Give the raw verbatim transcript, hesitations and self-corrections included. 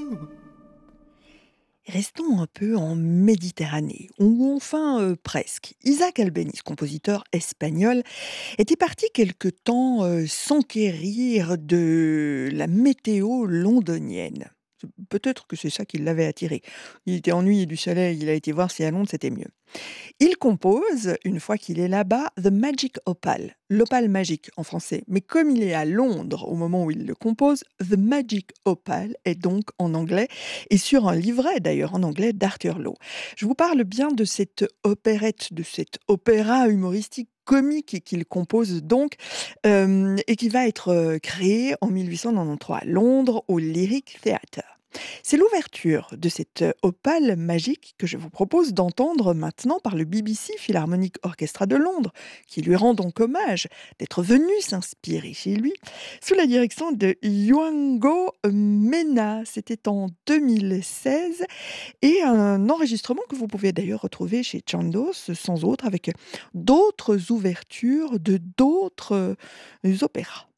Restons un peu en Méditerranée, ou enfin euh, presque. Isaac Albéniz, compositeur espagnol, était parti quelque temps euh, s'enquérir de la météo londonienne. Peut-être que c'est ça qui l'avait attiré. Il était ennuyé du soleil, il a été voir si à Londres c'était mieux. Il compose, une fois qu'il est là-bas, The Magic Opal, l'opale magique en français. Mais comme il est à Londres au moment où il le compose, The Magic Opal est donc en anglais et sur un livret d'ailleurs en anglais d'Arthur Lowe. Je vous parle bien de cette opérette, de cet opéra humoristique comique et qu'il compose donc euh, et qui va être euh, créé en mille huit cent quatre-vingt-treize à Londres au Lyric Theatre. C'est l'ouverture de cette euh, opale magique que je vous propose d'entendre maintenant par le B B C Philharmonic Orchestra de Londres, qui lui rend donc hommage d'être venu s'inspirer chez lui, sous la direction de Yuango Mena. C'était en deux mille seize et un enregistrement que vous pouvez d'ailleurs retrouver chez Chandos, sans autre, avec d'autres ouvertures de d'autres euh, opéras.